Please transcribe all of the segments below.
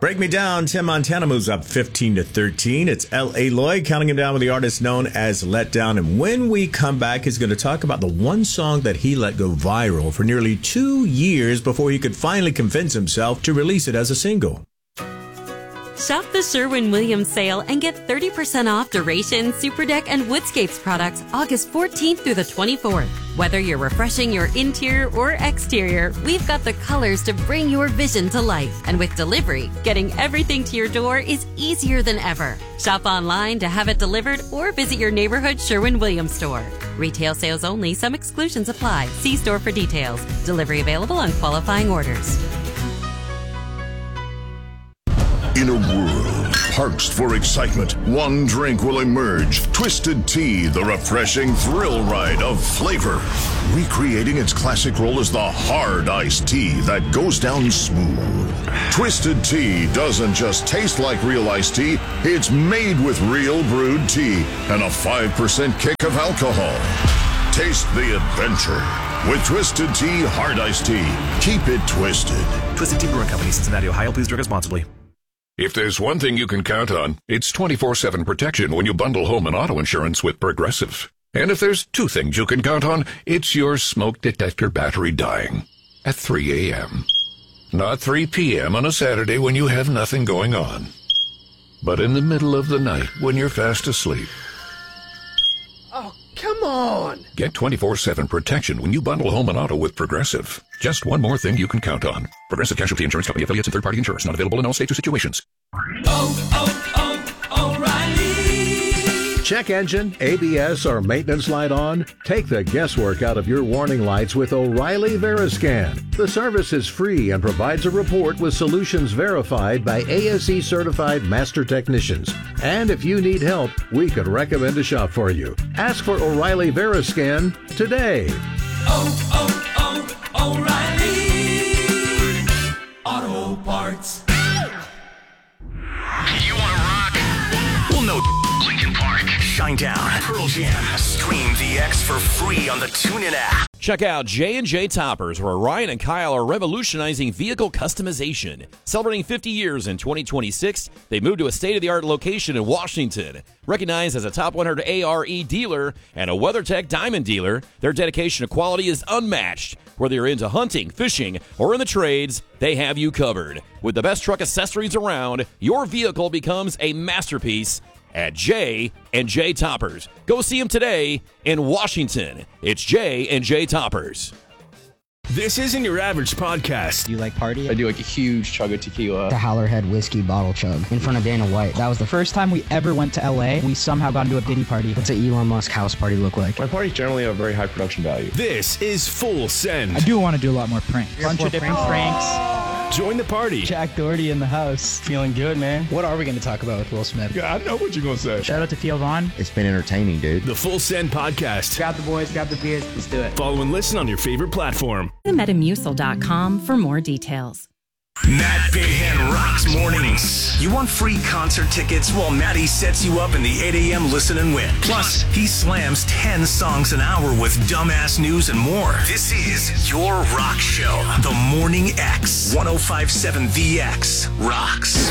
Break Me Down. Tim Montana moves up 15-13. It's L.A. Lloyd counting him down with the artist known as Let Down. And when we come back, he's going to talk about the one song that he let go viral for nearly 2 years before he could finally convince himself to release it as a single. Shop the Sherwin-Williams sale and get 30% off Duration, Superdeck, and Woodscapes products August 14th through the 24th. Whether you're refreshing your interior or exterior, we've got the colors to bring your vision to life. And with delivery, getting everything to your door is easier than ever. Shop online to have it delivered or visit your neighborhood Sherwin-Williams store. Retail sales only. Some exclusions apply. See store for details. Delivery available on qualifying orders. In a world parched for excitement, one drink will emerge. Twisted Tea, the refreshing thrill ride of flavor. Recreating its classic role as the hard iced tea that goes down smooth. Twisted Tea doesn't just taste like real iced tea, it's made with real brewed tea and a 5% kick of alcohol. Taste the adventure with Twisted Tea Hard Iced Tea. Keep it twisted. Twisted Tea Brewing Company, Cincinnati, Ohio. Please drink responsibly. If there's one thing you can count on, it's 24/7 protection when you bundle home and auto insurance with Progressive. And if there's two things you can count on, it's your smoke detector battery dying at 3 a.m. Not 3 p.m. on a Saturday when you have nothing going on, but in the middle of the night when you're fast asleep. Oh, come on! Get 24/7 protection when you bundle home and auto with Progressive. Just one more thing you can count on. Progressive Casualty Insurance Company, affiliates, and third-party insurers. Not available in all states or situations. O'Reilly! Check engine, ABS, or maintenance light on? Take the guesswork out of your warning lights with O'Reilly Veriscan. The service is free and provides a report with solutions verified by ASE-certified master technicians. And if you need help, we could recommend a shop for you. Ask for O'Reilly Veriscan today. O'Reilly Auto Parts. You want to rock? Well, no, Linkin Park, Shinedown, Pearl Jam. Stream VX for free on the TuneIn app. Check out J&J Toppers, where Ryan and Kyle are revolutionizing vehicle customization. Celebrating 50 years in 2026, they moved to a state-of-the-art location in Washington. Recognized as a top 100 ARE dealer and a WeatherTech Diamond dealer, their dedication to quality is unmatched. Whether you're into hunting, fishing, or in the trades, they have you covered. With the best truck accessories around, your vehicle becomes a masterpiece at J&J Toppers. Go see them today in Washington. It's J&J Toppers. This isn't your average podcast. Do you like party? I do like a huge chug of tequila. The Howlerhead whiskey bottle chug in front of Dana White. That was the first time we ever went to LA. We somehow got into a Diddy party. What's an Elon Musk house party look like? My parties generally have very high production value. This is Full Send. I do want to do a lot more pranks. Bunch of different pranks. Join the party. Jack Doherty in the house. Feeling good, man. What are we going to talk about with Will Smith? Yeah, I know what you're going to say. Shout out to Theo Vaughn. It's been entertaining, dude. The Full Send podcast. Grab the boys, grab the beers. Let's do it. Follow and listen on your favorite platform. Metamucil.com for more details. Matt Bayhan rocks mornings. You want free concert tickets? Well, Matty sets you up in the 8 a.m. Listen and Win. Plus, he slams 10 songs an hour with dumbass news and more. This is your rock show. The Morning X. 105.7 VX rocks.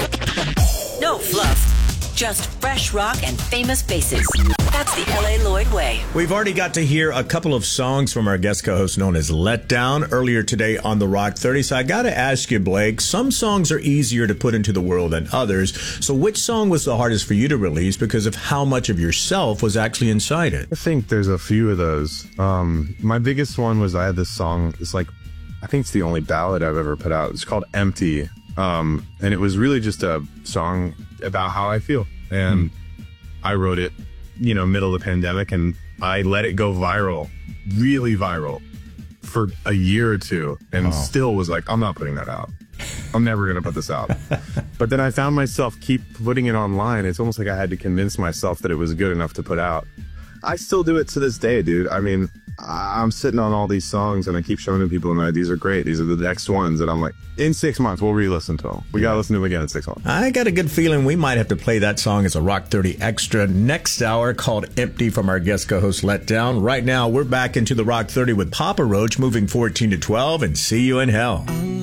No fluff. Just fresh rock and famous faces. That's the L.A. Lloyd way. We've already got to hear a couple of songs from our guest co-host known as Let Down earlier today on the Rock 30. So I got to ask you, Blake, some songs are easier to put into the world than others. So which song was the hardest for you to release because of how much of yourself was actually inside it? I think there's a few of those. My biggest one was I had this song. It's like, I think it's the only ballad I've ever put out. It's called Empty. And it was really just a song about how I feel. And I wrote it, middle of the pandemic, and I let it go viral, really viral, for a year or two, and still was like, I'm not putting that out. I'm never going to put this out. But then I found myself keep putting it online. It's almost like I had to convince myself that it was good enough to put out. I still do it to this day, dude. I mean, I'm sitting on all these songs and I keep showing them to people and like, these are great. These are the next ones. And I'm like, in 6 months, we'll re-listen to them. We got to listen to them again in 6 months. I got a good feeling we might have to play that song as a Rock 30 Extra next hour called Empty from our guest co-host Let Down. Right now, we're back into the Rock 30 with Papa Roach moving 14 to 12 and See You in Hell.